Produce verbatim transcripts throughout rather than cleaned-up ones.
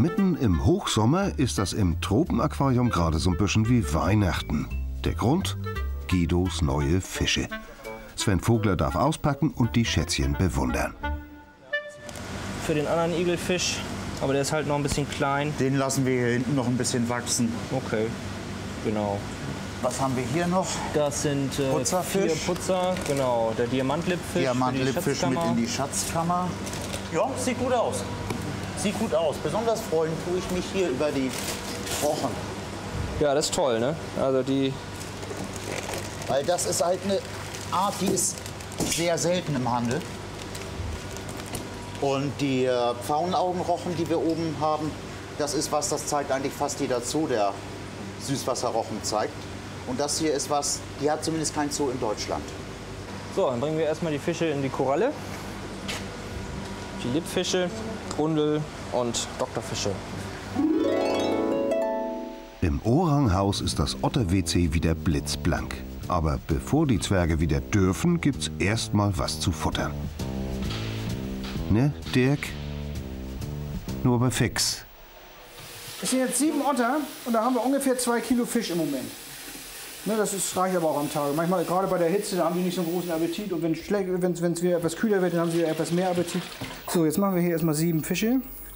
Mitten im Hochsommer ist das im Tropenaquarium gerade so ein bisschen wie Weihnachten. Der Grund? Guidos neue Fische. Sven Vogler darf auspacken und die Schätzchen bewundern. Für den anderen Igelfisch, aber der ist halt noch ein bisschen klein. Den lassen wir hier hinten noch ein bisschen wachsen. Okay, genau. Was haben wir hier noch? Das sind äh, Putzerfisch. vier Putzer, genau. Der Diamantlippfisch. Diamantlippfisch mit in die Schatzkammer. Ja, sieht gut aus. Sieht gut aus. Besonders freuen tue ich mich hier über die Rochen. Ja, das ist toll, ne? Also die. Weil das ist halt eine Art, die ist sehr selten im Handel. Und die äh, Pfauenaugenrochen, die wir oben haben, das ist was, das zeigt eigentlich fast jeder Zoo, der Süßwasserrochen zeigt. Und das hier ist was, die hat zumindest kein Zoo in Deutschland. So, dann bringen wir erstmal die Fische in die Koralle. Die Lippfische, Grundel und Doktorfische. Im Oranghaus ist das Otter-W C wieder blitzblank. Aber bevor die Zwerge wieder dürfen, gibt's erst mal was zu futtern. Ne, Dirk? Nur aber fix. Es sind jetzt sieben Otter und da haben wir ungefähr zwei Kilo Fisch im Moment. Ne, das ist, reicht aber auch am Tag. Manchmal, gerade bei der Hitze, da haben die nicht so einen großen Appetit. Und wenn es wieder etwas kühler wird, dann haben sie etwas mehr Appetit. So, jetzt machen wir hier erstmal sieben Fische.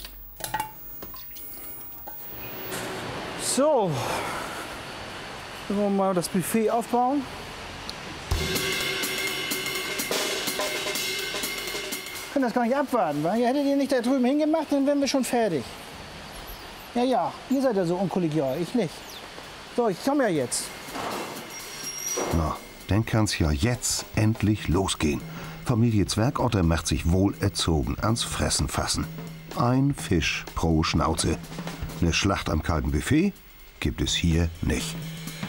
So. Dann wollen wir mal das Buffet aufbauen. Ich kann das gar nicht abwarten, weil ihr hättet ihr nicht da drüben hingemacht, dann wären wir schon fertig. Ja, ja, ihr seid ja so unkollegial, ich nicht. So, ich komme ja jetzt. Na, dann kann's ja jetzt endlich losgehen. Familie Zwergotter macht sich wohlerzogen ans Fressen fassen. Ein Fisch pro Schnauze. Eine Schlacht am kalten Buffet gibt es hier nicht.